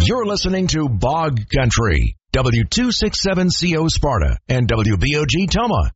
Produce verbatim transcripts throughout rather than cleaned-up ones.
You're listening to Bog Country, W two sixty-seven C O Sparta and W B O G Toma.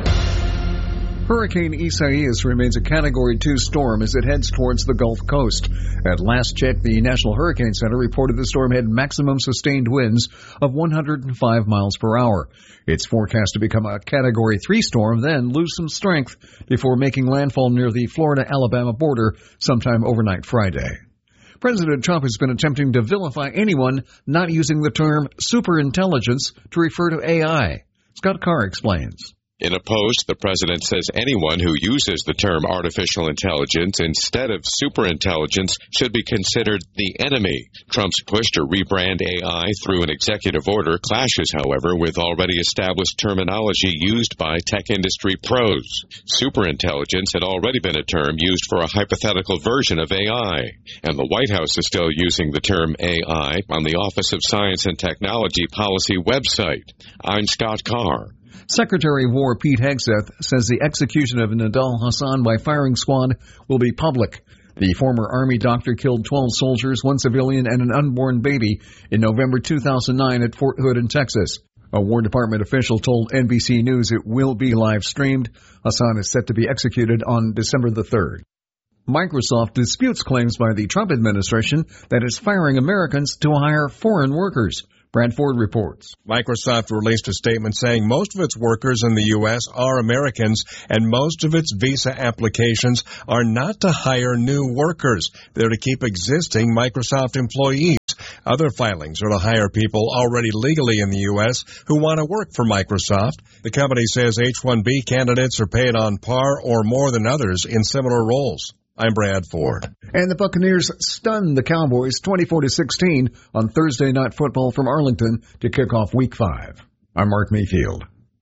Hurricane Isaias remains a Category two storm as it heads towards the Gulf Coast. At last check, the National Hurricane Center reported the storm had maximum sustained winds of one hundred five miles per hour. It's forecast to become a Category three storm, then lose some strength before making landfall near the Florida-Alabama border sometime overnight Friday. President Trump has been attempting to vilify anyone not using the term superintelligence to refer to A I. Scott Carr explains. In a post, the president says anyone who uses the term artificial intelligence instead of superintelligence should be considered the enemy. Trump's push to rebrand A I through an executive order clashes, however, with already established terminology used by tech industry pros. Superintelligence had already been a term used for a hypothetical version of A I, and the White House is still using the term A I on the Office of Science and Technology Policy website. I'm Scott Carr. Secretary of War Pete Hegseth says the execution of Nidal Hasan by firing squad will be public. The former Army doctor killed twelve soldiers, one civilian, and an unborn baby in November two thousand nine at Fort Hood in Texas. A War Department official told N B C News it will be live streamed. Hasan is set to be executed on December the third. Microsoft disputes claims by the Trump administration that it's firing Americans to hire foreign workers. Brad Ford reports. Microsoft released a statement saying most of its workers in the U S are Americans and most of its visa applications are not to hire new workers. They're to keep existing Microsoft employees. Other filings are to hire people already legally in the U S who want to work for Microsoft. The company says H one B candidates are paid on par or more than others in similar roles. I'm Brad Ford. And the Buccaneers stunned the Cowboys twenty-four to sixteen on Thursday Night Football from Arlington to kick off Week five. I'm Mark Mayfield.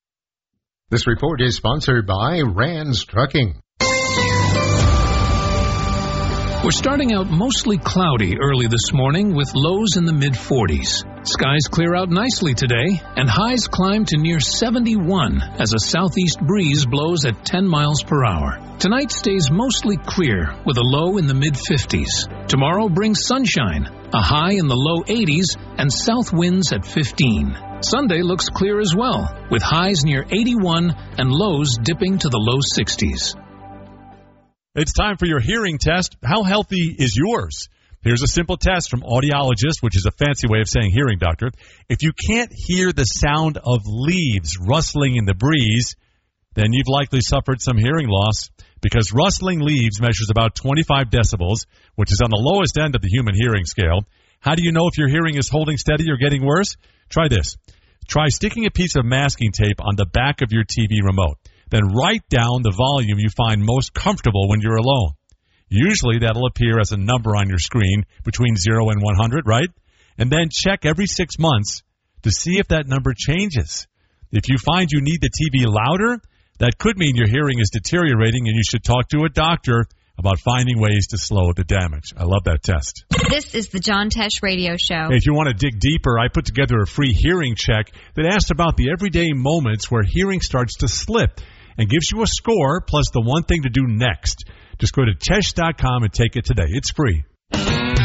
This report is sponsored by Rands Trucking. We're starting out mostly cloudy early this morning with lows in the mid forties. Skies clear out nicely today, and highs climb to near seventy-one as a southeast breeze blows at ten miles per hour. Tonight stays mostly clear with a low in the mid fifties. Tomorrow brings sunshine, a high in the low eighties, and south winds at fifteen. Sunday looks clear as well, with highs near eighty-one and lows dipping to the low sixties. It's time for your hearing test. How healthy is yours? Here's a simple test from audiologist, which is a fancy way of saying hearing doctor. If you can't hear the sound of leaves rustling in the breeze, then you've likely suffered some hearing loss, because rustling leaves measures about twenty-five decibels, which is on the lowest end of the human hearing scale. How do you know if your hearing is holding steady or getting worse? Try this. Try sticking a piece of masking tape on the back of your T V remote. Then write down the volume you find most comfortable when you're alone. Usually that'll appear as a number on your screen between zero and one hundred, right? And then check every six months to see if that number changes. If you find you need the T V louder, that could mean your hearing is deteriorating and you should talk to a doctor about finding ways to slow the damage. I love that test. This is the John Tesh Radio Show. Hey, if you want to dig deeper, I put together a free hearing check that asks about the everyday moments where hearing starts to slip and gives you a score plus the one thing to do next. Just go to Tesh dot com and take it today. It's free.